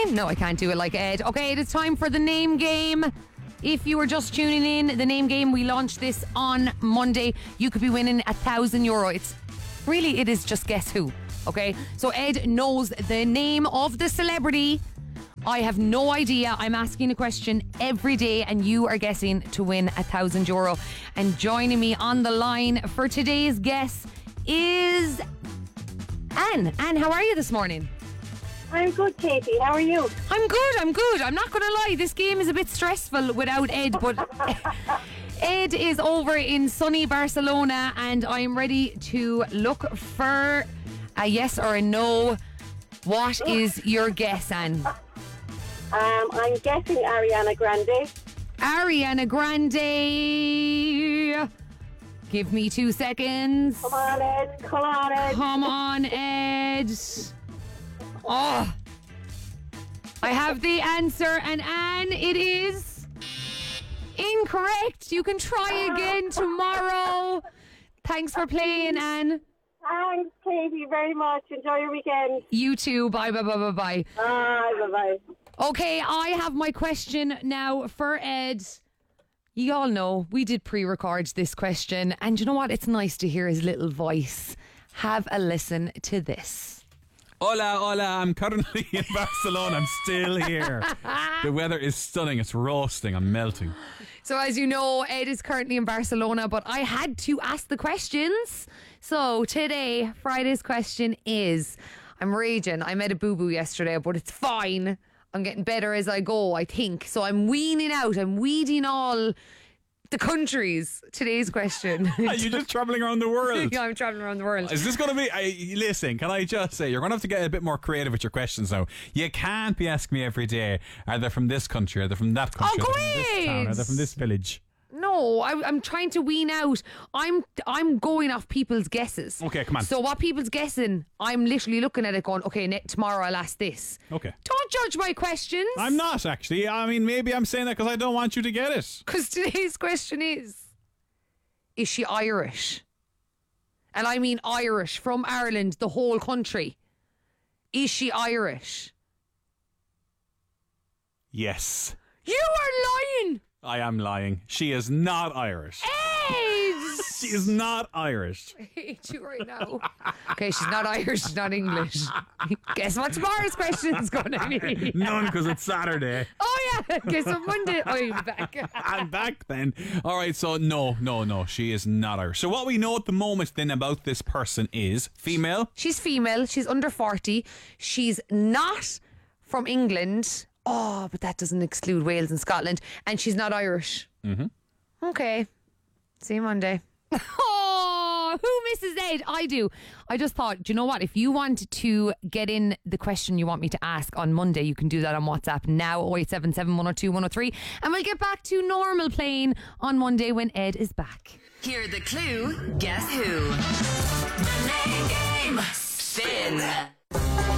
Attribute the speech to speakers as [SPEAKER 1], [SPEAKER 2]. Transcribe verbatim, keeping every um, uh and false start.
[SPEAKER 1] again? No, I can't do it like Ed. Okay, it is time for the name game. If you were just tuning in, the name game, we launched this on Monday. You could be winning a thousand euro. It's really, it is just guess who. Okay, so Ed knows the name of the celebrity. I have no idea. I'm asking a question every day and you are guessing to win a thousand euro. And joining me on the line for today's guess is Anne. Anne, how are you this morning?
[SPEAKER 2] I'm good, Katie. How are you?
[SPEAKER 1] I'm good, I'm good. I'm not going to lie, this game is a bit stressful without Ed, but Ed is over in sunny Barcelona and I'm ready to look for a yes or a no. What is your guess, Anne?
[SPEAKER 2] Um, I'm guessing Ariana Grande.
[SPEAKER 1] Ariana Grande. Give me two seconds.
[SPEAKER 2] Come on, Ed. Come on, Ed.
[SPEAKER 1] Come on, Ed. Oh. I have the answer, and Anne, it is incorrect. You can try again tomorrow. Thanks for playing, Anne.
[SPEAKER 2] Thanks, Katie, very much. Enjoy your weekend.
[SPEAKER 1] You too. Bye, bye, bye, bye, bye.
[SPEAKER 2] Bye, bye, bye.
[SPEAKER 1] Okay, I have my question now for Ed. You all know we did pre-record this question, and you know what? It's nice to hear his little voice. Have a listen to this.
[SPEAKER 3] Hola, hola, I'm currently in Barcelona. I'm still here. The weather is stunning. It's roasting. I'm melting.
[SPEAKER 1] So as you know, Ed is currently in Barcelona, but I had to ask the questions. So today, Friday's question is, I'm raging. I made a boo-boo yesterday, but it's fine. I'm getting better as I go, I think. So I'm weaning out. I'm weeding all the countries. Today's question.
[SPEAKER 3] Are you just travelling around the world?
[SPEAKER 1] Yeah, I'm travelling around the world.
[SPEAKER 3] Is this going to be... I, listen, can I just say, you're going to have to get a bit more creative with your questions now. You can't be asking me every day, are they from this country, are they from that country,
[SPEAKER 1] Oh,
[SPEAKER 3] are they from this town, are they from this village?
[SPEAKER 1] No, I, I'm trying to wean out. I'm I'm going off people's guesses.
[SPEAKER 3] Okay, come on.
[SPEAKER 1] So what people's guessing, I'm literally looking at it going, okay, ne- tomorrow I'll ask this.
[SPEAKER 3] Okay.
[SPEAKER 1] Don't judge my questions.
[SPEAKER 3] I'm not, actually. I mean, maybe I'm saying that because I don't want you to get it.
[SPEAKER 1] Because today's question is, is she Irish? And I mean Irish, from Ireland, the whole country. Is she Irish?
[SPEAKER 3] Yes.
[SPEAKER 1] You are lying!
[SPEAKER 3] I am lying. She is not Irish.
[SPEAKER 1] Ed!
[SPEAKER 3] She is not Irish.
[SPEAKER 1] I hate you right now. Okay, she's not Irish, she's not English. Guess what tomorrow's question is going to be?
[SPEAKER 3] None, because it's Saturday.
[SPEAKER 1] Oh, yeah. Guess what Monday? Oh, you're back.
[SPEAKER 3] I'm back then. All right, so no, no, no, she is not Irish. So what we know at the moment then about this person is female.
[SPEAKER 1] She's female. She's under forty. She's not from England. Oh, but that doesn't exclude Wales and Scotland. And she's not Irish.
[SPEAKER 3] Mm-hmm.
[SPEAKER 1] Okay. See you Monday. Oh, who misses Ed? I do. I just thought, do you know what? If you want to get in the question you want me to ask on Monday, you can do that on WhatsApp now, oh eight seven seven, one oh two, one oh three. And we'll get back to normal playing on Monday when Ed is back.
[SPEAKER 4] Hear the clue. Guess who? The name game. Spin.